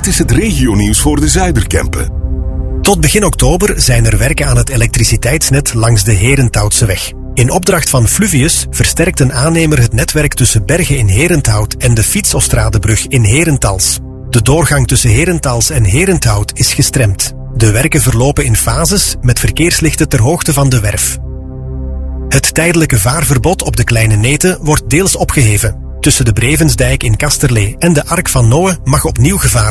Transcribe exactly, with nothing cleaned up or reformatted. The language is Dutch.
Dit is het regionieuws voor de Zuiderkempen. Tot begin oktober zijn er werken aan het elektriciteitsnet langs de Herentoutseweg. In opdracht van Fluvius versterkt een aannemer het netwerk tussen Bergen in Herenthout en de Fietsostradebrug in Herentals. De doorgang tussen Herentals en Herenthout is gestremd. De werken verlopen in fases met verkeerslichten ter hoogte van de werf. Het tijdelijke vaarverbod op de Kleine Nete wordt deels opgeheven. Tussen de Brevensdijk in Kasterlee en de Ark van Noe mag opnieuw gevaren